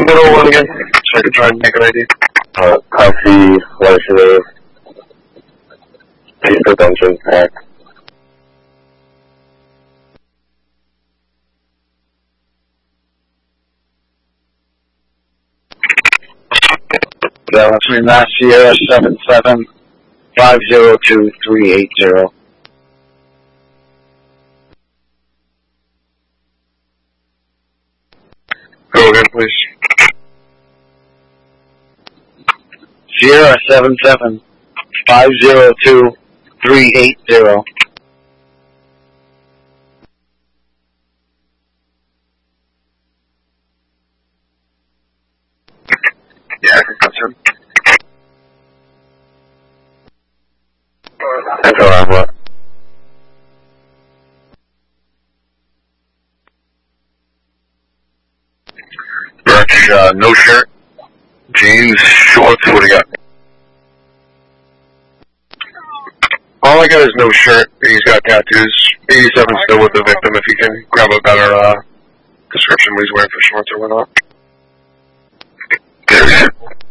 the middle one again, so I can try and make an ID. Copy, license, peace attention, act. That's me, Mass Sierra 77-502-380. Go again, please. Sierra 77-502-380. Yeah, I think that's him. That's all right, what? Birch, no shirt, jeans, shorts, what do you got? All I got is no shirt, he's got tattoos. 87 still with the victim, if you can grab a better, description what he's wearing for shorts or whatnot.